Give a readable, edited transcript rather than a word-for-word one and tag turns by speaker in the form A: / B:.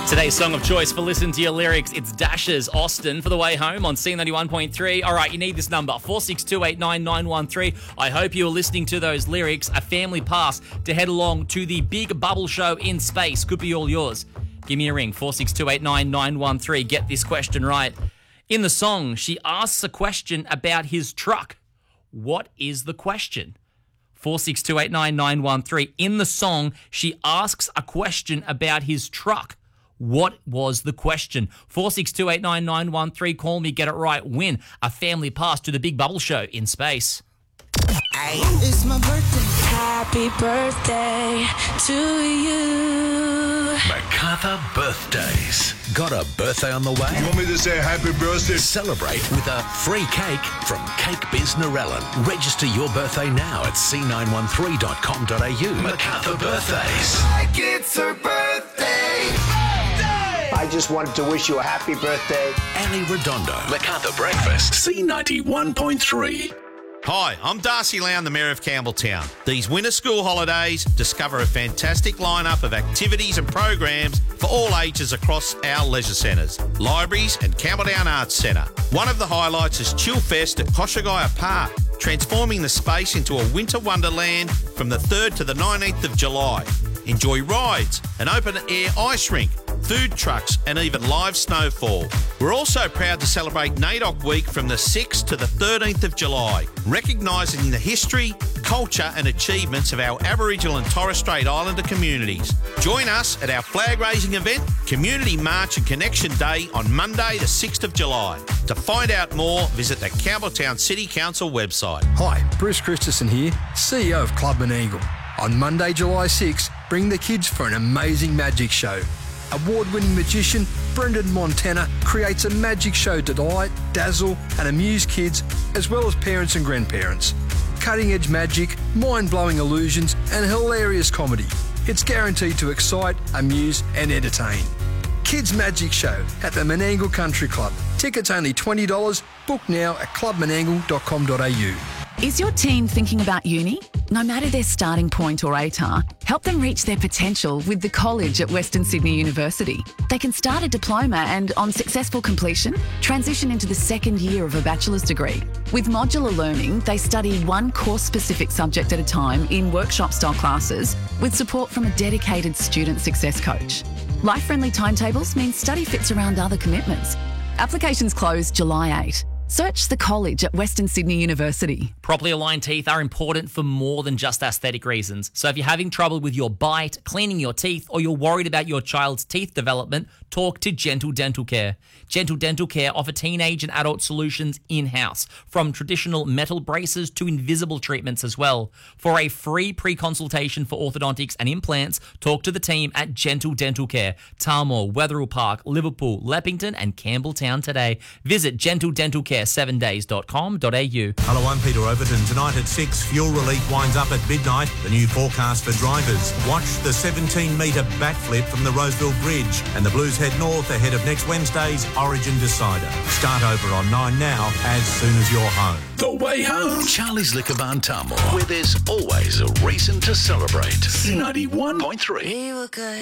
A: Today's song of choice for Listen to Your Lyrics, it's Dashes Austin for the way home on C91.3. All right, you need this number, 462899913. I hope you are listening to those lyrics. A family pass to head along to the Big Bubble Show in space could be all yours. Give me a ring, 462899913. Get this question right. In the song, she asks a question about his truck. What is the question? 462899913. In the song, she asks a question about his truck. What was the question? 462899913. Call me, get it right, win a family pass to the Big Bubble Show in space.
B: Hey. It's my birthday.
C: Happy birthday to you.
D: MacArthur Birthdays. Got a birthday on the way?
E: You want me to say happy birthday?
D: Celebrate with a free cake from Cake Biz Narellan. Register your birthday now at c913.com.au. MacArthur Birthdays.
B: Like it's her birthday. I just wanted to wish you a happy birthday.
D: Ali Redondo. MacArthur Breakfast. C91.3.
F: Hi, I'm Darcy Lown, the Mayor of Campbelltown. These winter school holidays, discover a fantastic lineup of activities and programs for all ages across our leisure centres, libraries and Campbelltown Arts Centre. One of the highlights is Chill Fest at Koshigaya Park, transforming the space into a winter wonderland from the 3rd to the 19th of July. Enjoy rides, an open-air ice rink, food trucks and even live snowfall. We're also proud to celebrate NAIDOC Week from the 6th to the 13th of July, recognising the history, culture and achievements of our Aboriginal and Torres Strait Islander communities. Join us at our flag-raising event, Community March and Connection Day on Monday the 6th of July. To find out more, visit the Campbelltown City Council website.
G: Hi, Bruce Christensen here, CEO of Club Menangle. On Monday, July 6, bring the kids for an amazing magic show. Award-winning magician Brendan Montana creates a magic show to delight, dazzle and amuse kids as well as parents and grandparents. Cutting-edge magic, mind-blowing illusions and hilarious comedy. It's guaranteed to excite, amuse and entertain. Kids Magic Show at the Menangle Country Club. Tickets only $20. Book now at clubmenangle.com.au.
H: Is your teen thinking about uni? No matter their starting point or ATAR, help them reach their potential with the college at Western Sydney University. They can start a diploma and, on successful completion, transition into the second year of a bachelor's degree. With modular learning, they study one course-specific subject at a time in workshop-style classes with support from a dedicated student success coach. Life-friendly timetables mean study fits around other commitments. Applications close July 8. Search the college at Western Sydney University.
A: Properly aligned teeth are important for more than just aesthetic reasons. So if you're having trouble with your bite, cleaning your teeth, or you're worried about your child's teeth development, talk to Gentle Dental Care. Gentle Dental Care offer teenage and adult solutions in-house, from traditional metal braces to invisible treatments as well. For a free pre-consultation for orthodontics and implants, talk to the team at Gentle Dental Care, Tarmore, Wetherill Park, Liverpool, Leppington and Campbelltown today. Visit gentledentacare7days.com.au.
I: Hello, I'm Peter Overton. Tonight at 6, fuel relief winds up at midnight. The new forecast for drivers. Watch the 17-metre backflip from the Roseville Bridge. And the Blues head north ahead of next Wednesday's Origin Decider. Start over on 9 now, as soon as you're home.
D: The way home. Charlie's Liquor Barn Tarmore, where there's always a reason to celebrate. C91.3.
C: We were good.